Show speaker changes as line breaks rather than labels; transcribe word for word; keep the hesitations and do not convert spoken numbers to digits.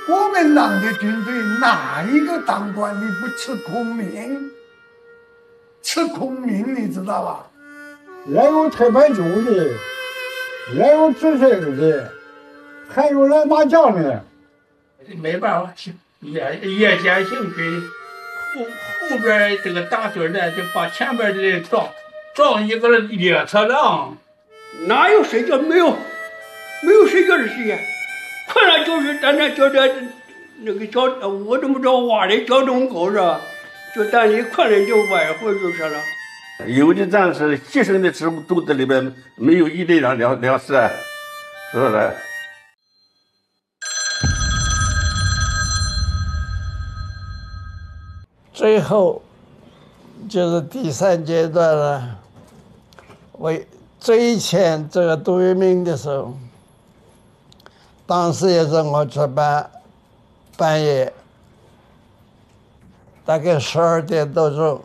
国民党的军队哪一个当官的不吃苦民？吃苦民，你知道吧？
也有推牌九的，也有掷骰子的，还有来麻将的。
没办法，越越显兴趣，后后边这个大队呢，就把前边的人撞撞一个列车上，
哪有谁叫没有，没有谁叫是谁呀？困难就是咱那叫这那个交，我怎么着挖的交通口上，就咱一困难就歪回就是了。
有的战士牺牲的食物肚子里边没有一粒粮粮粮食，是不是？
最后就是第三阶段了，为追签这个杜聿明的时候，当时也是我值班，半夜大概十二点多钟，